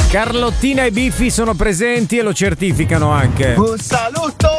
Carlottina e Biffi sono presenti e lo certificano anche. Un saluto